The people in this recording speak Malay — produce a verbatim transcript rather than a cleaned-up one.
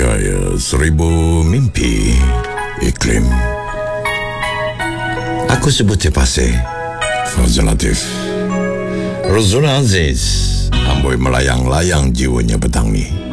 Gaya Seribu Mimpi Iklim. Aku sebut pasir Fazil Latif Razul Aziz amboi melayang-layang jiwanya petang ni.